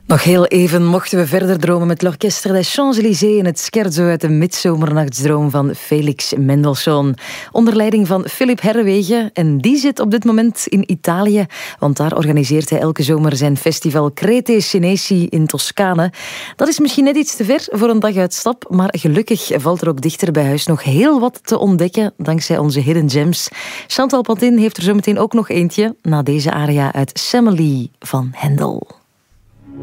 Nog heel even mochten we verder dromen met l'Orchestre des Champs-Élysées en het scherzo uit de midzomernachtsdroom van Felix Mendelssohn. Onder leiding van Philipp Herreweghe. En die zit op dit moment in Italië, want daar organiseert hij elke zomer zijn festival Crete Senesi in Toscane. Dat is misschien net iets te ver voor een dag uit stap, maar gelukkig valt er ook dichter bij huis nog heel wat te ontdekken dankzij onze hidden gems. Chantal Pantin heeft er zo meteen ook nog eentje na deze aria uit Semele van Händel.